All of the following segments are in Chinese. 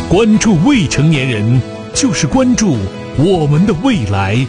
关注未成年人，就是关注我们的未来。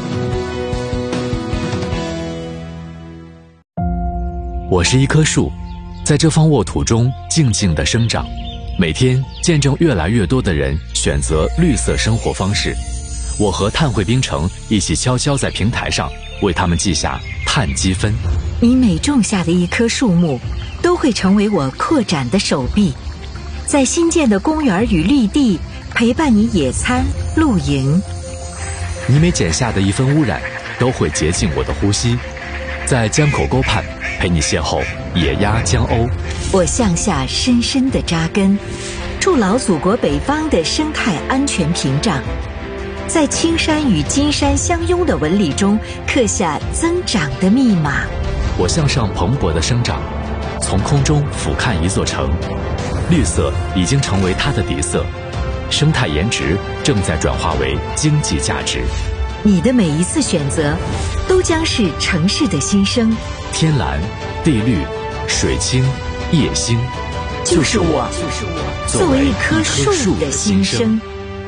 我是一棵树，在这方沃土中静静地生长，每天见证越来越多的人选择绿色生活方式。我和碳汇冰城一起悄悄在平台上为他们记下碳积分。 你每种下的一棵树木，都会成为我扩展的手臂，在新建的公园与绿地陪伴你野餐、露营。 你每剪下的一分污染，都会洁净我的呼吸，在江口沟畔陪你邂逅野鸭、江鸥。 我向下深深地扎根，筑牢祖国北方的生态安全屏障，在青山与金山相拥的纹理中刻下增长的密码。 我向上蓬勃的生长，从空中俯瞰一座城，绿色已经成为它的底色，生态颜值正在转化为经济价值。 你的每一次选择，都将是城市的新生。 天蓝、地绿、水清、夜星， 就是我作为一棵树的新生。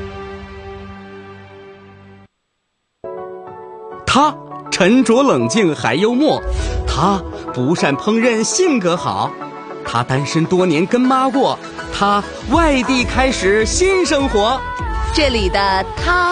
他沉着冷静还幽默，他不善烹饪性格好，他单身多年跟妈过，他外地开始新生活。 这里的他，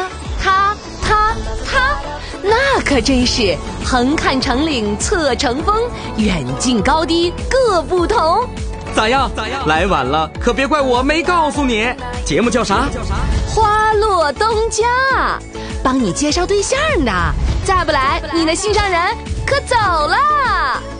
那可真是横看成岭侧成峰，远近高低各不同。 咋样？来晚了可别怪我没告诉你。节目叫啥？ 花落东家，帮你介绍对象的，再不来你的心上人可走了。